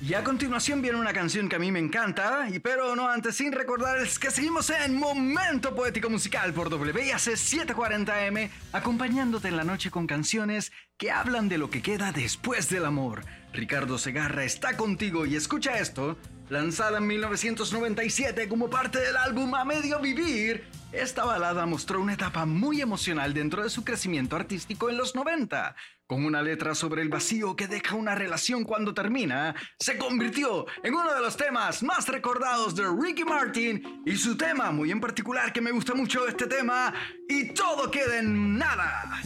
Y a continuación viene una canción que a mí me encanta, pero no antes sin recordarles que seguimos en Momento Poético Musical por WIAC 740M, acompañándote en la noche con canciones que hablan de lo que queda después del amor. Ricardo Segarra está contigo y escucha esto. Lanzada en 1997 como parte del álbum A Medio Vivir, esta balada mostró una etapa muy emocional dentro de su crecimiento artístico en los 90. Con una letra sobre el vacío que deja una relación cuando termina, se convirtió en uno de los temas más recordados de Ricky Martin y su tema muy en particular que me gusta mucho este tema, Y todo queda en nada.